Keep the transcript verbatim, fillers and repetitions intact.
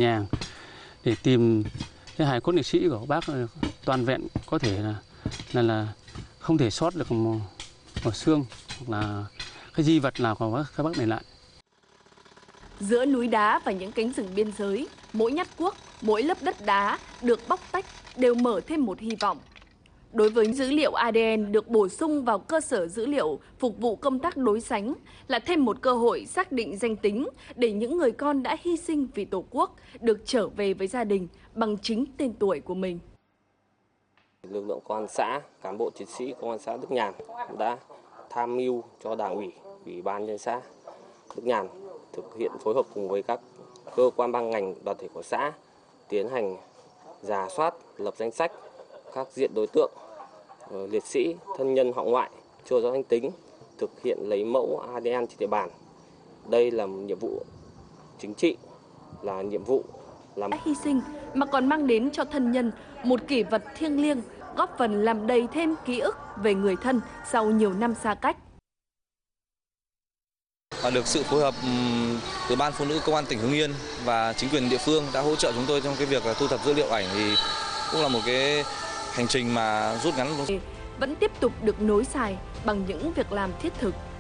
nhàng để tìm cái hài cốt liệt sĩ của bác toàn vẹn, có thể là là, là không thể sót được một, một xương hoặc là cái di vật nào của các bác để lại. Giữa núi đá và những cánh rừng biên giới, mỗi nhát cuốc, mỗi lớp đất đá được bóc tách đều mở thêm một hy vọng. Đối với dữ liệu a đê en được bổ sung vào cơ sở dữ liệu phục vụ công tác đối sánh là thêm một cơ hội xác định danh tính để những người con đã hy sinh vì Tổ quốc được trở về với gia đình bằng chính tên tuổi của mình. Lực lượng công an xã, cán bộ chiến sĩ công an xã Đức Nhàn đã tham mưu cho Đảng ủy, Ủy ban nhân dân xã Đức Nhàn thực hiện phối hợp cùng với các cơ quan ban ngành đoàn thể của xã tiến hành rà soát, lập danh sách các diện đối tượng liệt sĩ, thân nhân họ ngoại chưa rõ danh tính, thực hiện lấy mẫu a đê en trên địa bàn. Đây là một nhiệm vụ chính trị, là nhiệm vụ làm hy sinh mà còn mang đến cho thân nhân một kỷ vật thiêng liêng, góp phần làm đầy thêm ký ức về người thân sau nhiều năm xa cách. Và được sự phối hợp từ Ban Phụ nữ Công an tỉnh Hưng Yên và chính quyền địa phương đã hỗ trợ chúng tôi trong cái việc thu thập dữ liệu ảnh, thì cũng là một cái hành trình mà rút ngắn. Vẫn tiếp tục được nối xài bằng những việc làm thiết thực.